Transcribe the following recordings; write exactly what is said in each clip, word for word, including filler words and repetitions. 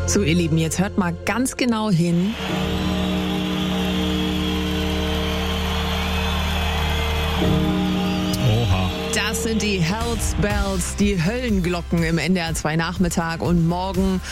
So, ihr Lieben, jetzt hört mal ganz genau hin. Oha. Das sind die Hells Bells, die Höllenglocken im N D R zwei Nachmittag und morgen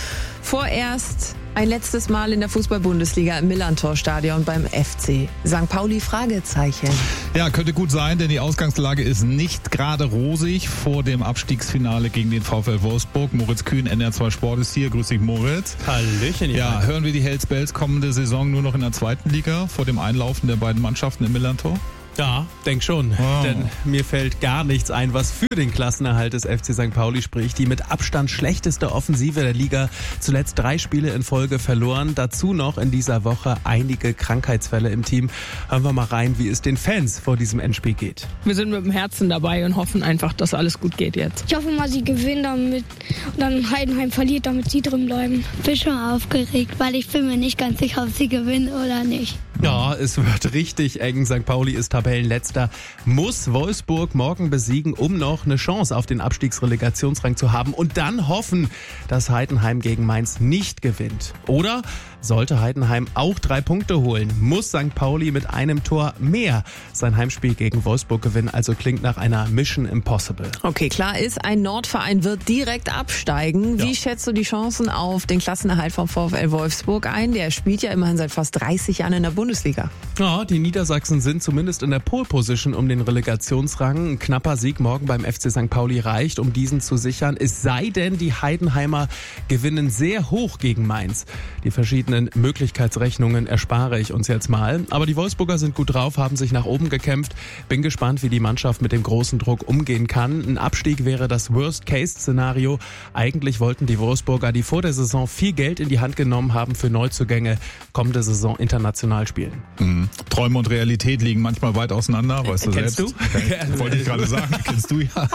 vorerst ein letztes Mal in der Fußball-Bundesliga im Millantor-Stadion beim F C Sankt Pauli, Fragezeichen. Ja, könnte gut sein, denn die Ausgangslage ist nicht gerade rosig vor dem Abstiegsfinale gegen den VfL Wolfsburg. Moritz Kühn, N D R zwei Sport ist hier. Grüß dich, Moritz. Hallöchen. Ja, hören wir die Hells Bells kommende Saison nur noch in der zweiten Liga vor dem Einlaufen der beiden Mannschaften im Millantor? Ja, denk schon. Wow. Denn mir fällt gar nichts ein, was für den Klassenerhalt des F C Sankt Pauli spricht. Die mit Abstand schlechteste Offensive der Liga. Zuletzt drei Spiele in Folge verloren. Dazu noch in dieser Woche einige Krankheitsfälle im Team. Hören wir mal rein, wie es den Fans vor diesem Endspiel geht. Wir sind mit dem Herzen dabei und hoffen einfach, dass alles gut geht jetzt. Ich hoffe mal, sie gewinnen damit und dann Heidenheim verliert, damit sie drin bleiben. Ich bin schon aufgeregt, weil ich bin mir nicht ganz sicher, ob sie gewinnen oder nicht. Ja, es wird richtig eng. Sankt Pauli ist Tabellenletzter, muss Wolfsburg morgen besiegen, um noch eine Chance auf den Abstiegsrelegationsrang zu haben und dann hoffen, dass Heidenheim gegen Mainz nicht gewinnt. Oder sollte Heidenheim auch drei Punkte holen, muss Sankt Pauli mit einem Tor mehr sein Heimspiel gegen Wolfsburg gewinnen. Also klingt nach einer Mission Impossible. Okay, klar ist, ein Nordverein wird direkt absteigen. Wie ja. schätzt du die Chancen auf den Klassenerhalt vom VfL Wolfsburg ein? Der spielt ja immerhin seit fast dreißig Jahren in der Bundesliga. Ja, die Niedersachsen sind zumindest in der Pole Position um den Relegationsrang. Ein knapper Sieg morgen beim F C Sankt Pauli reicht, um diesen zu sichern. Es sei denn, die Heidenheimer gewinnen sehr hoch gegen Mainz. Die verschiedenen Möglichkeitsrechnungen erspare ich uns jetzt mal. Aber die Wolfsburger sind gut drauf, haben sich nach oben gekämpft. Bin gespannt, wie die Mannschaft mit dem großen Druck umgehen kann. Ein Abstieg wäre das Worst-Case-Szenario. Eigentlich wollten die Wolfsburger, die vor der Saison viel Geld in die Hand genommen haben für Neuzugänge, kommende Saison international spielen. Mhm. Träume und Realität liegen manchmal weit auseinander, weißt du Kennst selbst. du? Okay. Wollte ich gerade sagen. Kennst du ja.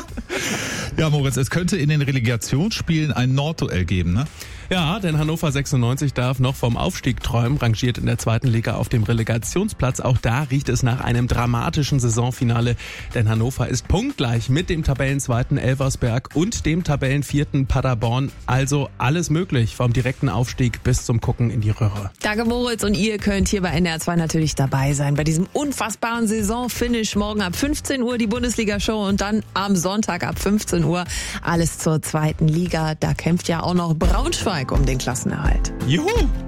Ja, Moritz, es könnte in den Relegationsspielen ein Nordduell geben, ne? Ja, denn Hannover sechsundneunzig darf noch vom Aufstieg träumen, rangiert in der zweiten Liga auf dem Relegationsplatz. Auch da riecht es nach einem dramatischen Saisonfinale, denn Hannover ist punktgleich mit dem Tabellenzweiten Elversberg und dem Tabellenvierten Paderborn. Also alles möglich, vom direkten Aufstieg bis zum Gucken in die Röhre. Danke, Moritz, und ihr könnt hier bei N D R zwei natürlich dabei sein bei diesem unfassbaren Saisonfinish. Morgen ab fünfzehn Uhr die Bundesliga-Show und dann am Sonntag ab fünfzehn Uhr alles zur zweiten Liga. Da kämpft ja auch noch Braunschweig um den Klassenerhalt. Juhu!